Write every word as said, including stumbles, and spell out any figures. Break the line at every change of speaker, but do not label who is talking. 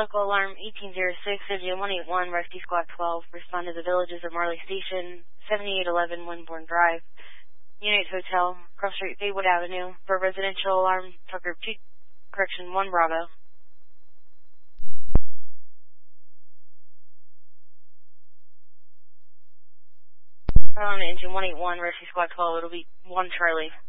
local alarm eighteen oh six, Vivian one eight one, Rescue Squad twelve. Respond to the villages of Marley Station, seventy-eight eleven Winborn Drive, Unit Hotel, Cross Street, Baywood Avenue. For residential alarm, Tuck Group two, correction one Bravo. On engine one eight one, Rescue Squad twelve, it'll be one Charlie.